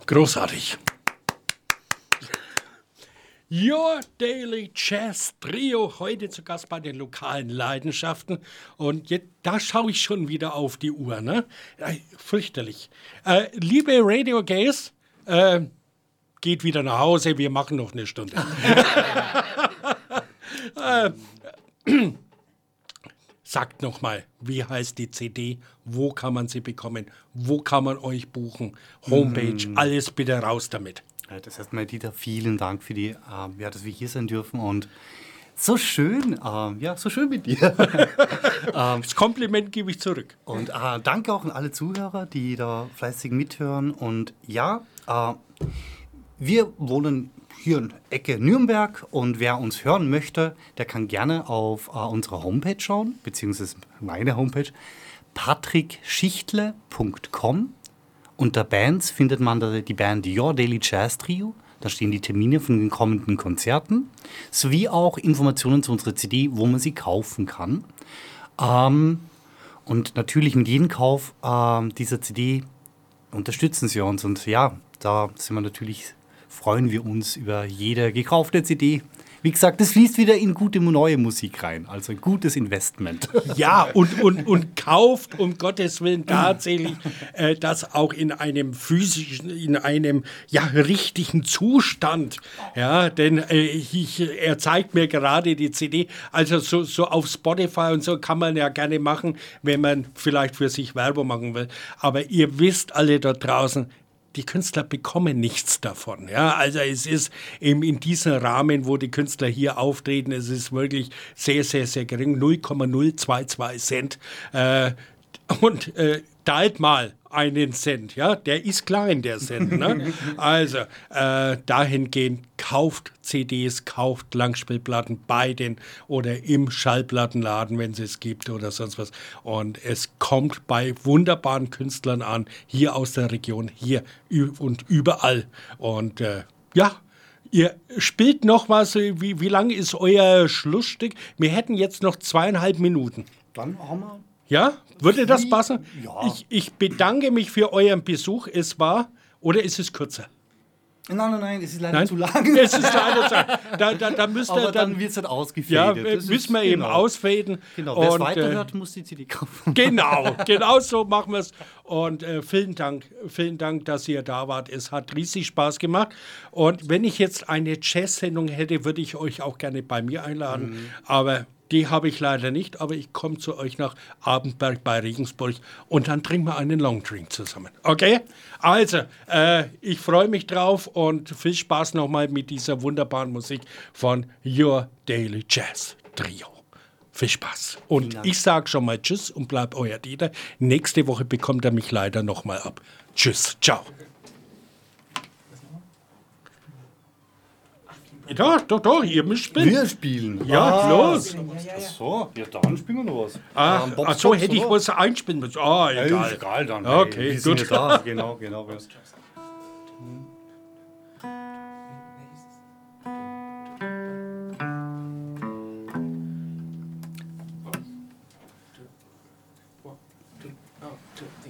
Großartig. Your Daily Jazz Trio, heute zu Gast bei den lokalen Leidenschaften. Und jetzt, da schaue ich schon wieder auf die Uhr, ne? Fürchterlich. Liebe Radio Gays, geht wieder nach Hause, wir machen noch eine Stunde. Sagt nochmal, wie heißt die CD, wo kann man sie bekommen, wo kann man euch buchen, Homepage, alles bitte raus damit. Das heißt mal, Dieter, vielen Dank für die, dass wir hier sein dürfen und so schön, so schön mit dir. Das Kompliment gebe ich zurück. Und danke auch an alle Zuhörer, die da fleißig mithören. Und ja, wir wohnen hier in Ecke Nürnberg und wer uns hören möchte, der kann gerne auf unsere Homepage schauen, beziehungsweise meine Homepage, patrickschichtle.com. Unter Bands findet man da die Band Your Daily Jazz Trio. Da stehen die Termine von den kommenden Konzerten, sowie auch Informationen zu unserer CD, wo man sie kaufen kann. Und natürlich mit jedem Kauf dieser CD unterstützen sie uns. Und ja, da sind wir natürlich, freuen wir uns über jede gekaufte CD. Wie gesagt, das fließt wieder in gute neue Musik rein, also ein gutes Investment. Ja, und kauft um Gottes Willen tatsächlich das auch in einem physischen, in einem richtigen Zustand. Ja, denn er zeigt mir gerade die CD, also so auf Spotify und so kann man ja gerne machen, wenn man vielleicht für sich Werbung machen will. Aber ihr wisst alle dort draußen, die Künstler bekommen nichts davon. Ja? Also es ist eben in diesem Rahmen, wo die Künstler hier auftreten, es ist wirklich sehr, sehr, sehr gering, 0,022 Cent. Und teilt mal einen Cent, ja, der ist klein, der Cent. Ne? Also dahingehend kauft CDs, kauft Langspielplatten bei den oder im Schallplattenladen, wenn es es gibt oder sonst was. Und es kommt bei wunderbaren Künstlern an, hier aus der Region, hier und überall. Und ihr spielt noch was, wie lang ist euer Schlussstück? Wir hätten jetzt noch 2,5 Minuten. Dann haben wir... Ja, würde das passen? Ja. Ich bedanke mich für euren Besuch. Es war, oder ist es kürzer? Nein, es ist leider zu lang. Es ist leider zu lang. Da müsst ihr aber dann wird es halt ausgefädet. Ja, müssen wir eben ausfaden. Genau, wer es weiterhört, muss die CD kaufen. Genau so machen wir es. Und vielen Dank, dass ihr da wart. Es hat riesig Spaß gemacht. Und wenn ich jetzt eine Jazz-Sendung hätte, würde ich euch auch gerne bei mir einladen. Aber die habe ich leider nicht, aber ich komme zu euch nach Abendberg bei Regensburg und dann trinken wir einen Longdrink zusammen. Okay? Also, ich freue mich drauf und viel Spaß nochmal mit dieser wunderbaren Musik von Your Daily Jazz Trio. Viel Spaß. Und ich sage schon mal Tschüss und bleib euer Dieter. Nächste Woche bekommt er mich leider nochmal ab. Tschüss, ciao. Doch, ihr müsst spielen. Wir spielen. Ja, los. Ach so, ja, dann spielen wir noch was. Ach so, hätte ich was einspielen müssen. Egal dann. Okay, wir sind gut. ja da. Genau.